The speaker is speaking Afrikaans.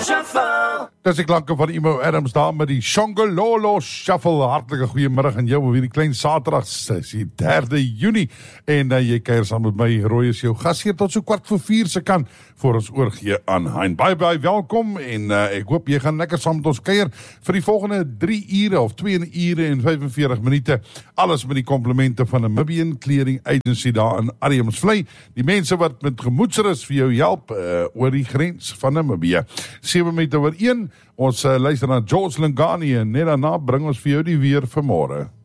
Shuffle. Dis die klanke van Emo Adams daar met die Shongololo Shuffle. Hartelike goeiemiddag aan jou op hierdie klein Saterdag, is die 3de Junie. En jy kuier saam met my, Roy is jou gas hier tot so 3:15 se kant, voor ons oorgee aan Hein. Baie welkom en ek hoop jy gaan lekker saam met ons kuier vir die volgende 3 ure of 2 ure en 45 minute. Alles met die komplimente van Namibian Clearing Agency daar in Adamsvlei. Die mense wat met gemoedsrus vir jou help oor die grens van Namibië. 7:01, ons luister na George Lingani en net daarna bring ons vir jou die weer vanmôre.